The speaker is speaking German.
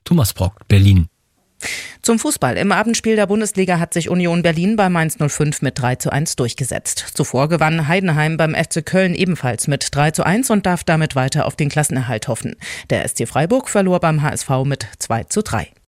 Thomas Brock, Berlin. Zum Fußball. Im Abendspiel der Bundesliga hat sich Union Berlin bei Mainz 05 mit 3:1 durchgesetzt. Zuvor gewann Heidenheim beim FC Köln ebenfalls mit 3:1 und darf damit weiter auf den Klassenerhalt hoffen. Der SC Freiburg verlor beim HSV mit 2:3.